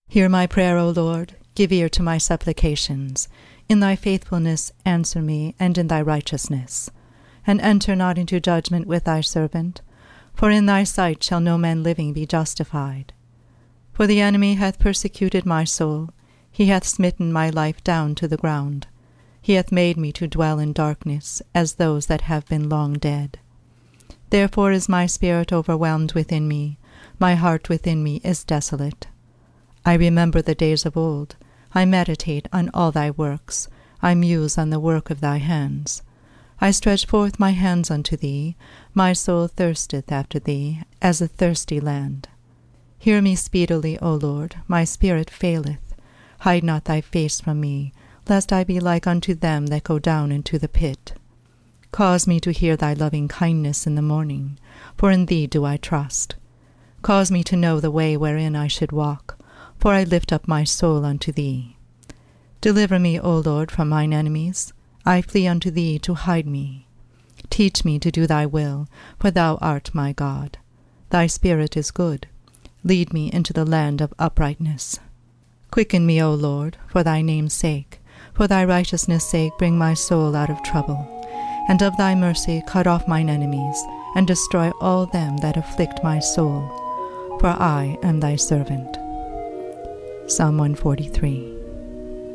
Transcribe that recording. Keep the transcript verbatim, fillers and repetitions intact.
Hear my prayer, O Lord, give ear to my supplications. In thy faithfulness answer me, and in thy righteousness. And enter not into judgment with thy servant, for in thy sight shall no man living be justified. For the enemy hath persecuted my soul, he hath smitten my life down to the ground. He hath made me to dwell in darkness, as those that have been long dead. Therefore is my spirit overwhelmed within me, my heart within me is desolate. I remember the days of old, I meditate on all thy works, I muse on the work of thy hands. I stretch forth my hands unto thee, my soul thirsteth after thee, as a thirsty land. Hear me speedily, O Lord, my spirit faileth. Hide not thy face from me, lest I be like unto them that go down into the pit. Cause me to hear thy loving kindness in the morning, for in thee do I trust. Cause me to know the way wherein I should walk, for I lift up my soul unto thee. Deliver me, O Lord, from mine enemies. I flee unto thee to hide me. Teach me to do thy will, for thou art my God. Thy spirit is good. Lead me into the land of uprightness. Quicken me, O Lord, for thy name's sake. For thy righteousness' sake bring my soul out of trouble. And of thy mercy cut off mine enemies, and destroy all them that afflict my soul. For I am thy servant. Psalm one forty-three.